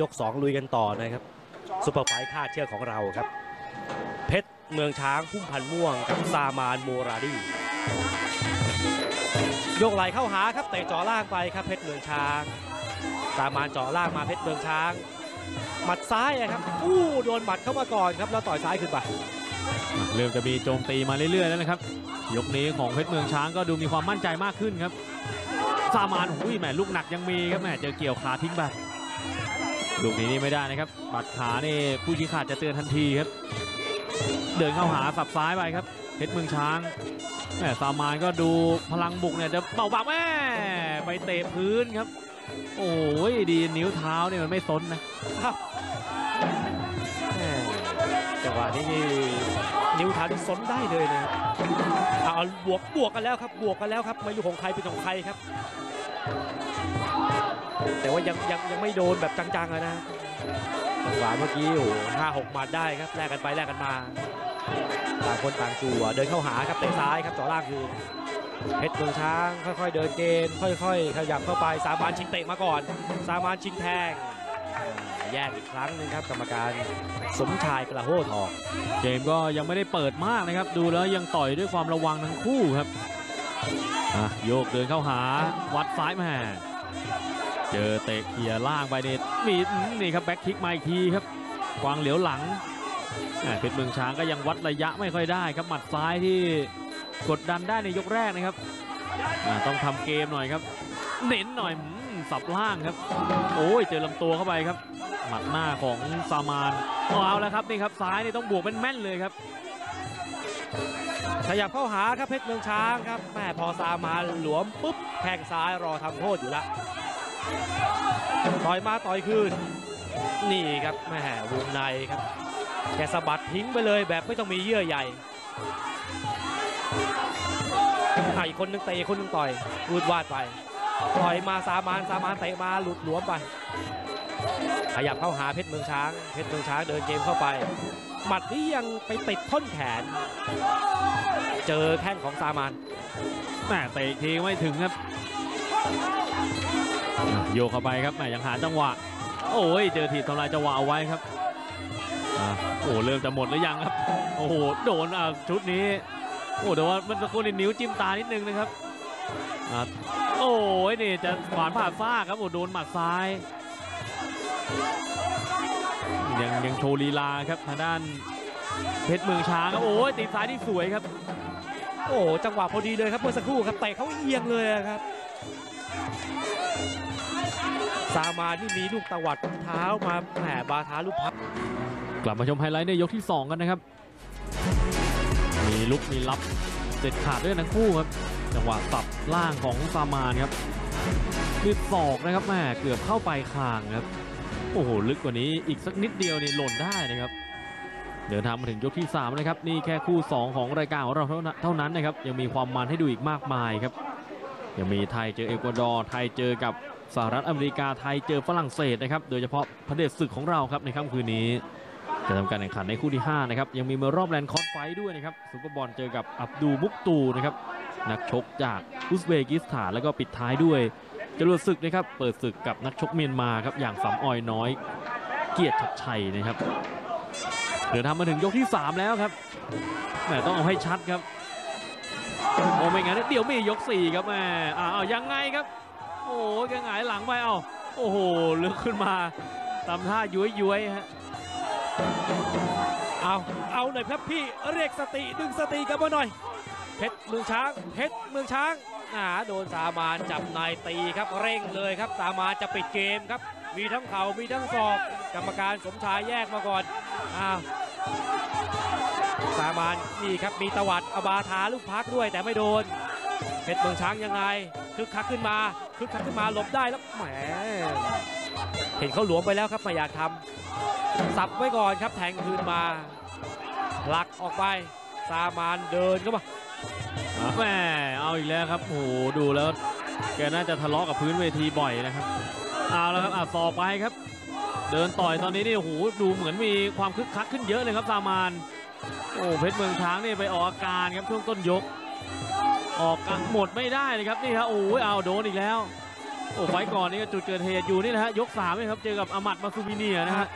ยก2ลุยกันต่อนะครับซุปเปอร์ไฟท์คาดเชือกของเราครับเพชรเมืองช้างพุ่มพันธุ์ม่วงกับซามานโมราดียกไหลเข้าหาครับเตะจ่อล่างไปครับเพชรเมืองช้างซามานจ่อล่างมาเพชรเมืองช้างหมัดซ้ายครับโดนหมัดเข้ามาก่อนครับแล้วต่อยซ้ายขึ้นไปเริ่มจะมีโจมตีมาเรื่อยๆแล้วนะครับยกนี้ของเพชรเมืองช้างก็ดูมีความมั่นใจมากขึ้นครับซามานแหมลูกหนักยังมีครับแหมเจอเกี่ยวขาทิ้งไปลูกนี้นี่ไม่ได้นะครับบัดขานี่ผู้ชี้ขาดจะเตือนทันทีครับเดินเข้าหาสับซ้ายไปครับเพชรเมืองช้างแหมซามานก็ดูพลังบุกเนี่ยจะเบาๆแม่ไปเตะพื้นครับโอ้ยดีนิ้วเท้าเนี่ยมันไม่ซนนะครับจังหวะนี้นิ้วเท้าที่ซนได้เลยนะเอาบวกกันแล้วครับบวกกันแล้วครับไม่รู้ของใครเป็นของใครครับแต่ว่ายังไม่โดนแบบจังๆนะจังหวะเมื่อกี้5-6 หมัดได้ครับแลกกันไปแลกกันมาต่างคนต่างจั่วเดินเข้าหาครับเตะซ้ายครับจ่อล่างคือเพชรเมืองช้างค่อยๆเดินเกมค่อยๆขยับเข้าไปซามานชิงเตะมาก่อนซามานชิงแทงแยกอีกครั้งนึงครับกรรมการสมชายกระโหทองเกมก็ยังไม่ได้เปิดมากนะครับดูแล้วยังต่อยด้วยความระวังทั้งคู่ครับโยกเดินเข้าหาวัดซ้ายมาเจอเตะเขี่ยล่างไปนี่ครับแบ็คคิกมาอีกทีครับกวางเหลียวหลังเพชรเมืองช้างก็ยังวัดระยะไม่ค่อยได้ครับหมัดซ้ายที่กดดันได้ในยกแรกนะครับต้องทำเกมหน่อยครับเน้นหน่อยสับล่างครับโอ้ยเจอลำตัวเข้าไปครับหมัดหน้าของซามานเอาแล้วครับนี่ครับซ้ายนี่ต้องบวกเป็นแม่นเลยครับขยับเข้าหาครับเพชรเมืองช้างครับแม่พอซามานหลวมปุ๊บแข้งซ้ายรอทำโทษอยู่ละต่อยมาต่อยคืนนี่ครับแม่วงในครับแกสะบัดทิ้งไปเลยแบบไม่ต้องมีเยื่อใยอีกคนนึงเตะคนนึงต่อยรูดวาดไปต่อยมาซามานเตะมาหลุดหลวมไปขยับเข้าหาเพชรเมืองช้างเดินเกมเข้าไปหมัดนี้ยังไปติดท่อนแขนเจอแข้งของซามานเตะทีไม่ถึงครับโยกเข้าไปครับยังหาจังหวะโอ้ยเจอถีบทำลายจังหวะเอาไว้ครับเริ่มจะหมดหรือยังครับโอ้โหโดนชุดนี้แต่ว่ามันตะโกนนิ้วจิ้มตานิดนึงนะครับโอ้ยนี่จะขวานผ่าฟ้าครับโดนหมัดซ้ายยังโชว์ลีลาครับทางด้านเพชรเมืองช้างครับโอ้ยตีซ้ายที่สวยครับจังหวะพอดีเลยครับเมื่อสักครู่ครับเตะเขาเอียงเลยครับซามานนี่มีลูกตวัดเท้ามาแหมบาท้าลูกพับกลับมาชมไฮไลท์ในยกที่2กันนะครับมีลุกมีรับเด็ดขาดด้วยทั้งคู่ครับจังหวะสับล่างของซามานครับคือศอกนะครับแม่เกือบเข้าไปคางครับลึกกว่านี้อีกสักนิดเดียวนี่หล่นได้นะครับเดินทางมาถึงยกที่3นะครับนี่แค่คู่2ของรายการของเราเท่านั้นนะครับยังมีความมันให้ดูอีกมากมายครับยังมีไทยเจอเอกวาดอร์ไทยเจอกับสหรัฐอเมริกาไทยเจอฝรั่งเศสนะครับโดยเฉพาะพระเดชศึกของเราครับในค่ำคืนนี้จะทำการแข่งขันในคู่ที่5นะครับยังมีมารอบแลนด์คอร์สไฟท์ด้วยนะครับซุปเปอร์บอลเจอกับอับดูมุกตูนะครับนักชกจากอุซเบกิสถานแล้วก็ปิดท้ายด้วยจรวดศึกนะครับเปิดศึกกับนักชกเมียนมาครับอย่างสำออยน้อยเกียรติชัดชัยนะครับเดินทางมาถึงยกที่3แล้วครับต้องเอาให้ชัดครับไม่งั้นเดี๋ยวมียก4ครับยังไงครับแกหงายหลังไปลึกขึ้นมาทำท่าย้วยฮะเอาหน่อยครับพี่เรียกสติดึงสติกันมาหน่อยเพชรเมืองช้างโดนซามานจับในตีครับเร่งเลยครับซามานจะปิดเกมครับมีทั้งเข่ามีทั้งศอกกรรมการสมชายแยกมาก่อนซามานนี่ครับมีตวัดบาทาลูกพักด้วยแต่ไม่โดนเพชรเมืองช้างยังไงคึกคักขึ้นมาหลบได้แล้วแหมเห็นเขาหลวมไปแล้วครับไม่อยากทำสับไว้ก่อนครับแทงคืนมาหลักออกไปซามานเดินเข้ามาแหมเอาอีกแล้วครับดูแล้วแกน่าจะทะเลาะกับพื้นเวทีบ่อยนะครับเอาแล้วครับสอบไปครับเดินต่อยตอนนี้นี่ดูเหมือนมีความคึกคักขึ้นเยอะเลยครับซามานเพชรเมืองช้างนี่ไปออกอาการครับช่วงต้นยกออกกันหมดไม่ได้เลยครับนี่ครับเอาโดนอีกแล้วโอ้ไฟต์ก่อนนี่ก็จุดเกิดเหตุอยู่นี่นะฮะยก3นี่ครับเจอกับอามัดมาซูมิเนียนะฮะ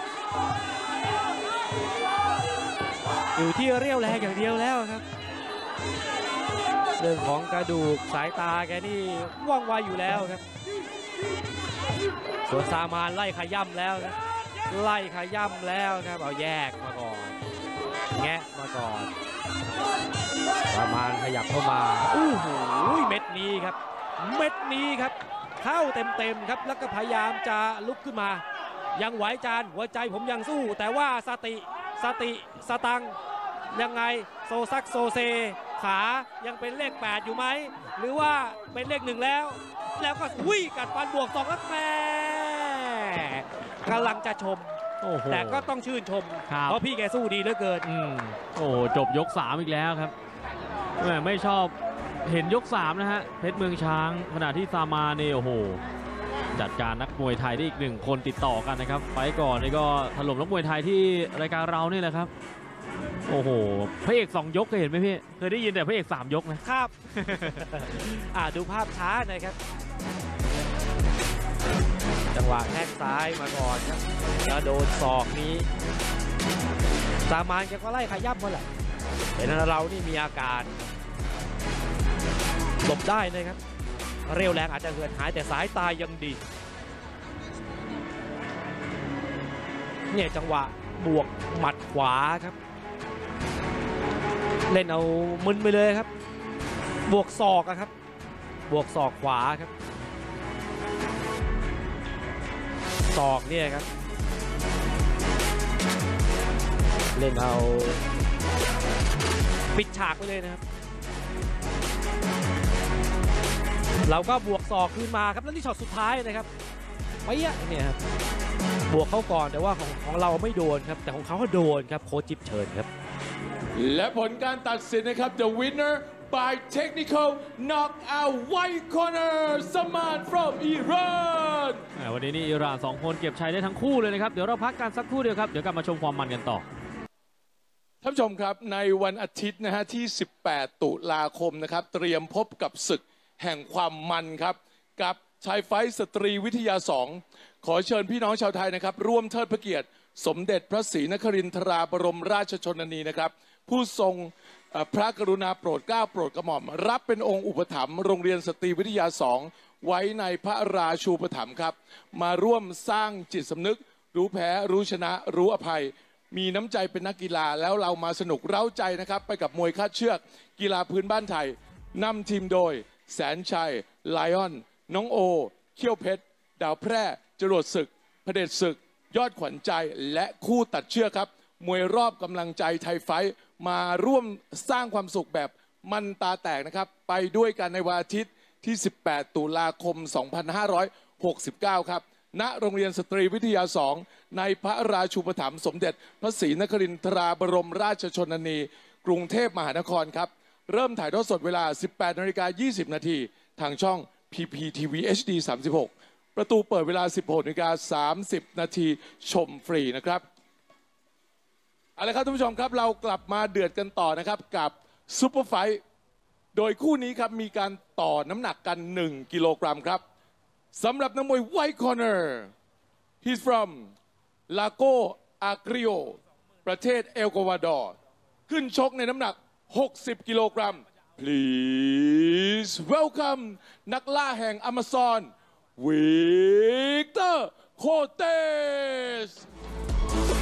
อยู่ที่เรี่ยวแรงอย่างเดียวแล้วครับเรื่องของกระดูกสายตาแกนี่ว่องไวอยู่แล้วครับส่วนซามานไล่ขย่ำแล้วครับไล่ขย่ำแล้วครับเอาแยกมาก่อนแงะมาก่อนซามานขยับเข้ามาอู้หูเม็ดนี้ครับเม็ดนี้ครับเข้าเต็มๆครับแล้วก็พยายามจะลุกขึ้นมายังไหวจานหัวใจผมยังสู้แต่ว่าสติสตังยังไงโซซักโซเซขายังเป็นเลข8อยู่ไหมหรือว่าเป็นเลข1แล้วก็กัดฟันบวก2แล้วแม่กำลังจะชมแต่ก็ต้องชื่นชมเพราะพี่แกสู้ดีเหลือเกินโอ้จบยก3อีกแล้วครับไม่ชอบเห็นยก3นะฮะเพชรเมืองช้างขณะที่ซามาเนี่ยโอ้โหจัดการนักมวยไทยได้อีก1คนติดต่อกันนะครับไฟต์ก่อนนี่ก็ถล่มนักมวยไทยที่รายการเรานี่แหละครับโอ้โหพระเอก2ยกเคยเห็นไหมพี่เคยได้ยินแต่พระเอก3ยกนะครับ ดูภาพช้าหน่อยครับจังหวะแข้งซ้ายมาก่อนครับแล้วโดนศอกนี้ซามานแกก็ไล่ขย่ำมาแหละเห็นเรานี่มีอาการหลบได้นะครับเร็วแรงอาจจะเหือนหายแต่สายตายังดีเนี่ยจังหวะบวกหมัดขวาครับเล่นเอามึนไปเลยครับบวกศอกครับบวกศอกขวาครับศอกเนี่ยครับเล่นเอาปิดฉากไปเลยนะครับเราก็บวกศอกขึ้นมาครับแล้วนี่ช็อตสุดท้ายนะครับไปเนี่ยครับบวกเขาก่อนแต่ว่าของเราไม่โดนครับแต่ของเขาโดนครับโค้ชจิ๊บเชิญครับและผลการตัดสินนะครับ The winner by technical knockout white corner Saman from Iran วันนี้นี่อิหร่าน2คนเก็บชัยได้ทั้งคู่เลยนะครับเดี๋ยวเราพักกันสักครู่เดียวครับเดี๋ยวกลับมาชมความมันกันต่อท่านผู้ชมครับในวันอาทิตย์นะฮะที่18ตุลาคมนะครับเตรียมพบกับศึกแห่งความมันครับกับชายไฟท์สตรีวิทยา2ขอเชิญพี่น้องชาวไทยนะครับร่วมเทิดพระเกียรติสมเด็จพระศรีนครินทราบรมราชชนนีนะครับผู้ทรงพระกรุณาโปรดเกล้าโปรดกระหม่อมรับเป็นองค์อุปถัมภ์โรงเรียนสตรีวิทยา2ไว้ในพระราชูปถัมภ์ครับมาร่วมสร้างจิตสำนึกรู้แพ้รู้ชนะรู้อภัยมีน้ำใจเป็นนักกีฬาแล้วเรามาสนุกเร้าใจนะครับไปกับมวยคาดเชือกกีฬาพื้นบ้านไทยนำทีมโดยแสนชัยไลออนน้องโอเขี้ยวเพชรดาวแพร่จรวดศึกเผด็จศึกยอดขวัญใจและคู่ตัดเชือกครับมวยรอบกำลังใจไทยไฟท์มาร่วมสร้างความสุขแบบมันตาแตกนะครับไปด้วยกันในวันอาทิตย์ที่18ตุลาคม2569ครับณโรงเรียนสตรีวิทยา2ในพระราชูปถัมภ์สมเด็จพระศรีนครินทราบรมราชชนนีกรุงเทพมหานครครับเริ่มถ่ายทอดสดเวลา 18:20 นาทีทางช่อง PPTV HD 36ประตูเปิดเวลา 16:30 นาทีชมฟรีนะครับเอาละครับท่านผู้ชมครับเรากลับมาเดือดกันต่อนะครับกับซุปเปอร์ไฟท์โดยคู่นี้ครับมีการต่อน้ำหนักกัน1 กิโลกรัมครับสำหรับนักมวย White Corner he's from Lago Agrio ประเทศเอลกวาดอร์ขึ้นชกในน้ำหนัก60 กิโลกรัม please welcome นักล่าแห่งอเมซอนวิกเตอร์โคเต